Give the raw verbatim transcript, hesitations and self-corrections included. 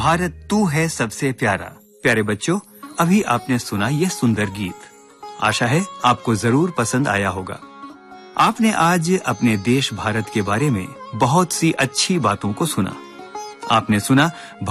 भारत तू है सबसे प्यारा। प्यारे बच्चों, अभी आपने सुना ये सुंदर गीत। आशा है आपको जरूर पसंद आया होगा। आपने आज अपने देश भारत के बारे में बहुत सी अच्छी बातों को सुना। आपने सुना